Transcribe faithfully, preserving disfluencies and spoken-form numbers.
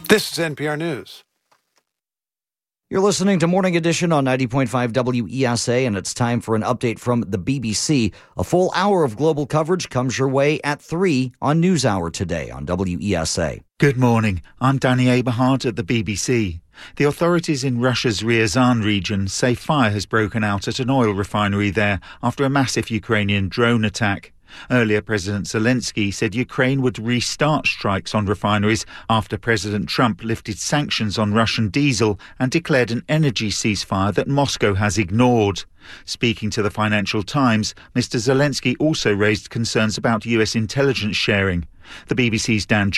This is N P R News. You're listening to Morning Edition on ninety point five W E S A, and it's time for an update from the B B C. A full hour of global coverage comes your way at three on NewsHour today on W E S A. Good morning. I'm Danny Aberhart at the B B C. The authorities in Russia's Ryazan region say fire has broken out at an oil refinery there after a massive Ukrainian drone attack. Earlier, President Zelensky said Ukraine would restart strikes on refineries after President Trump lifted sanctions on Russian diesel and declared an energy ceasefire that Moscow has ignored. Speaking to the Financial Times, Mister Zelensky also raised concerns about U S intelligence sharing. The B B C's Dan